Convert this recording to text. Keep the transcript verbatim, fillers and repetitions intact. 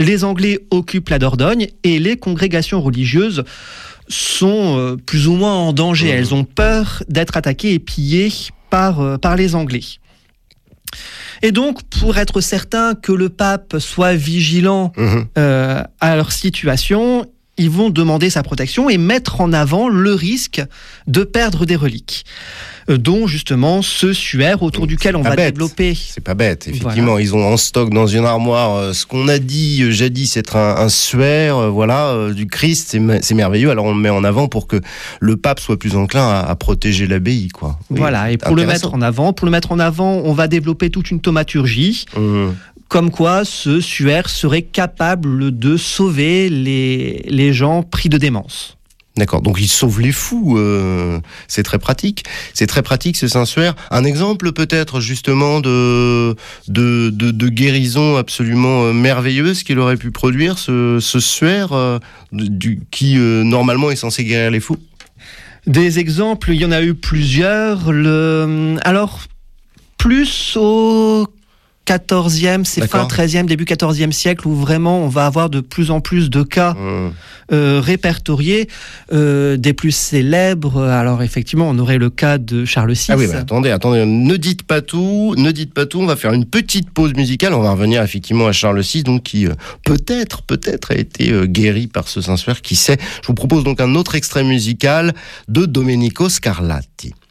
les Anglais occupent la Dordogne et les congrégations religieuses sont euh, plus ou moins en danger. Mmh. Elles ont peur d'être attaquées et pillées par, euh, par les Anglais. Et donc, pour être certain que le pape soit vigilant mmh. euh, à leur situation, ils vont demander sa protection et mettre en avant le risque de perdre des reliques, euh, dont justement ce suaire autour duquel on va bête. développer. C'est pas bête, effectivement. Voilà. Ils ont en stock dans une armoire euh, ce qu'on a dit euh, jadis être un, un suaire, euh, voilà, euh, du Christ, c'est, c'est merveilleux. Alors on le met en avant pour que le pape soit plus enclin à, à protéger l'abbaye, quoi. Oui, voilà, et pour le mettre en avant, pour le mettre en avant, on va développer toute une thaumaturgie. Mmh. Comme quoi ce suaire serait capable de sauver les, les gens pris de démence. D'accord, donc il sauve les fous, euh, c'est très pratique. C'est très pratique ce Saint-Suaire. Un exemple peut-être justement de, de, de, de guérison absolument merveilleuse qu'il aurait pu produire, ce, ce suaire euh, du, qui euh, normalement est censé guérir les fous. Des exemples, il y en a eu plusieurs. Le, alors, plus au quatorzième, c'est D'accord. fin treizième, début quatorzième siècle, où vraiment on va avoir de plus en plus de cas mmh. euh, répertoriés, euh, des plus célèbres. Alors effectivement, on aurait le cas de Charles six. Ah oui, bah attendez, attendez, ne dites pas tout, ne dites pas tout, on va faire une petite pause musicale, on va revenir effectivement à Charles six, donc qui euh, peut-être, peut-être a été euh, guéri par ce Saint-Suaire, qui sait. Je vous propose donc un autre extrait musical de Domenico Scarlatti.